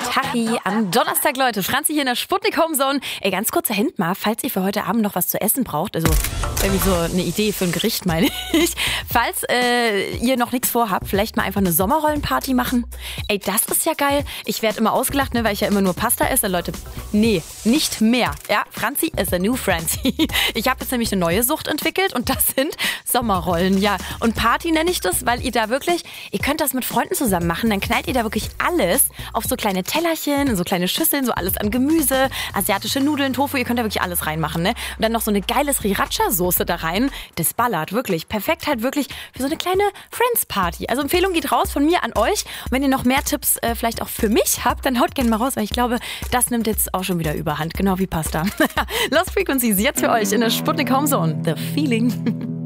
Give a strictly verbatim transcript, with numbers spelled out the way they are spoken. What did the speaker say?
Tachi am Donnerstag, Leute. Franzi hier in der Sputnik Homezone. Ey, ganz kurzer Hint mal, falls ihr für heute Abend noch was zu essen braucht, also irgendwie so eine Idee für ein Gericht, meine ich. Falls äh, ihr noch nichts vorhabt, vielleicht mal einfach eine Sommerrollenparty machen. Ey, das ist ja geil. Ich werde immer ausgelacht, ne, weil ich ja immer nur Pasta esse. Leute, nee, nicht mehr. Ja, Franzi is a new Franzi. Ich habe jetzt nämlich eine neue Sucht entwickelt und das sind Sommerrollen. Ja, und Party nenne ich das, weil ihr da wirklich, ihr könnt das mit Freunden zusammen machen. Dann knallt ihr da wirklich alles auf so kleine Tellerchen, so kleine Schüsseln, so alles an Gemüse, asiatische Nudeln, Tofu. Ihr könnt da wirklich alles reinmachen, ne? Und dann noch so eine geile Sriracha-Soße da rein. Das ballert wirklich. Perfekt halt wirklich für so eine kleine Friends-Party. Also Empfehlung geht raus von mir an euch. Und wenn ihr noch mehr Tipps äh, vielleicht auch für mich habt, dann haut gerne mal raus, weil ich glaube, das nimmt jetzt auch schon wieder überhand. Genau wie Pasta. Lost Frequencies jetzt für euch in der Sputnik Homezone. The Feeling.